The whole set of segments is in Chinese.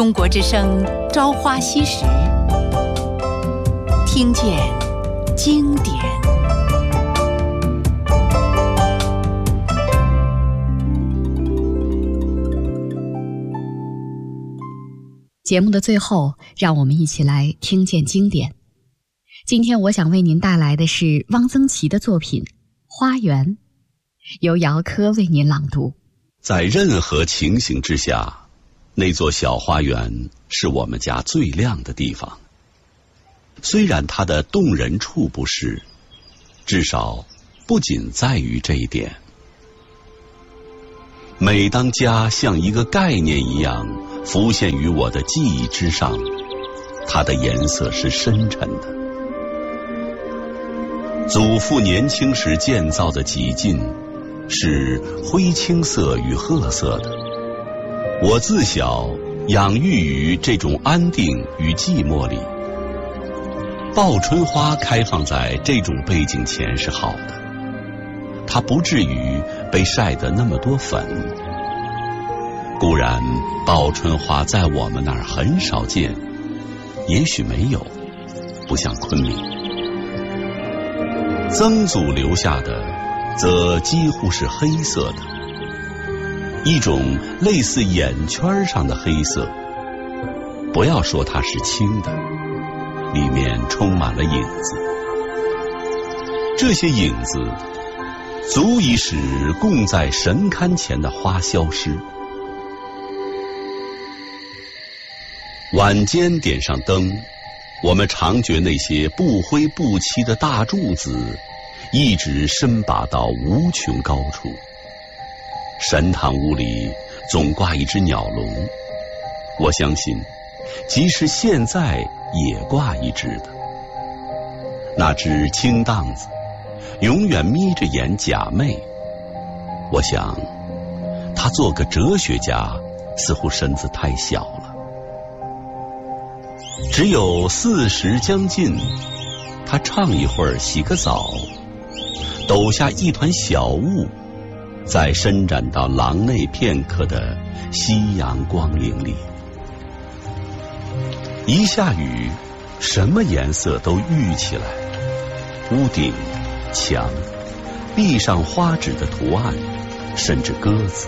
中国之声朝花夕拾，听见经典。 节目的最后，让我们一起来听见经典。今天我想为您带来的是汪曾祺的作品《花园》，由姚科为您朗读。 在任何情形之下，那座小花园是我们家最亮的地方。虽然它的动人处不是，至少不仅在于这一点。每当家像一个概念一样浮现于我的记忆之上，它的颜色是深沉的。祖父年轻时建造的几进是灰青色与褐色的，我自小养育于这种安定与寂寞里。报春花开放在这种背景前是好的，它不至于被晒得那么多粉。固然报春花在我们那儿很少见，也许没有，不像昆明。曾祖留下的则几乎是黑色的，一种类似眼圈上的黑色。不要说它是青的，里面充满了影子。这些影子足以使供在神龛前的花消失。晚间点上灯，我们常觉那些不灰不漆的大柱子一直伸拔到无穷高处。神堂屋里总挂一只鸟笼，我相信即使现在也挂一只的。那只青荡子永远眯着眼假寐。我想他做个哲学家似乎身子太小了。只有40将近，他唱一会儿，洗个澡，抖下一团小雾，在伸展到廊内片刻的夕阳光影里。一下雨，什么颜色都郁起来，屋顶、墙、壁上花纸的图案，甚至鸽子。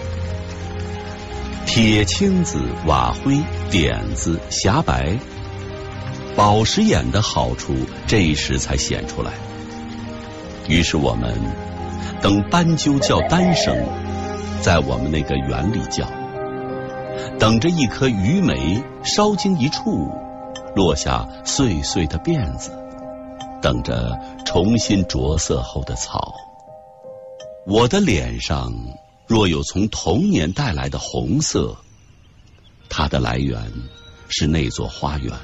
铁青子、瓦灰、点子、霞白，宝石眼的好处这时才显出来。于是我们等斑鸠叫单声，在我们那个园里叫，等着一颗榆梅烧经一处落下碎碎的辫子，等着重新着色后的草。我的脸上若有从童年带来的红色，它的来源是那座花园。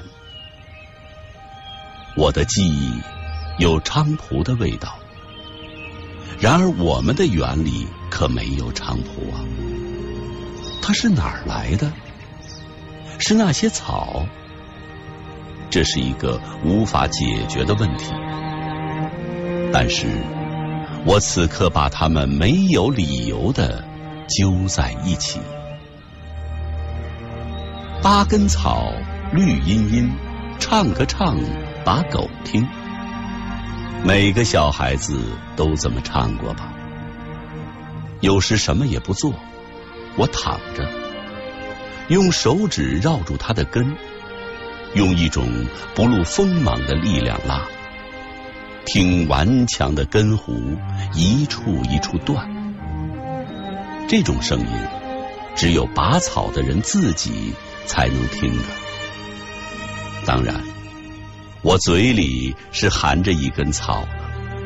我的记忆有菖蒲的味道，然而我们的园里可没有菖蒲啊。它是哪儿来的？是那些草？这是一个无法解决的问题。但是我此刻把它们没有理由地揪在一起。8根草，绿茵茵，唱个唱把狗听。每个小孩子都这么唱过吧。有时什么也不做，我躺着，用手指绕住它的根，用一种不露锋芒的力量拉，听顽强的根弧一处一处断。这种声音只有拔草的人自己才能听的。当然我嘴里是含着一根草了。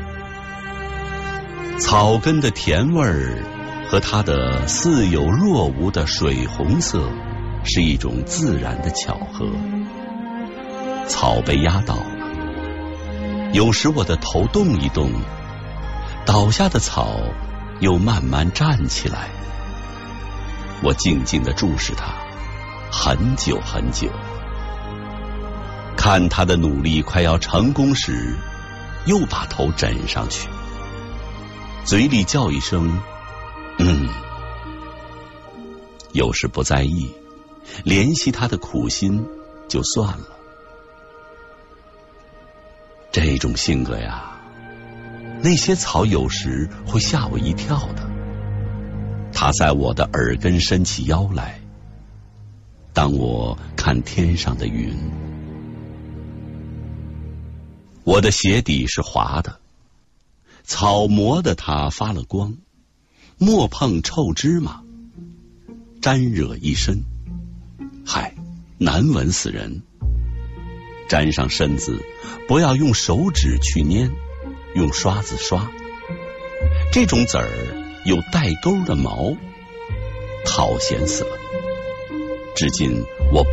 草根的甜味儿和它的似有若无的水红色是一种自然的巧合。草被压倒了，有时我的头动一动，倒下的草又慢慢站起来。我静静地注视它很久很久，看他的努力快要成功时，又把头枕上去，嘴里叫一声有时不在意， 怜惜他的苦心就算了。这种性格呀，那些草有时会吓我一跳的。它在我的耳根伸起腰来，当我看天上的云。我的鞋底是滑的，草磨得它发了光，莫碰臭芝麻，沾惹一身，嗨，难闻死人。沾上身子，不要用手指去捏，用刷子刷。这种籽儿有带钩的毛，讨嫌死了。至今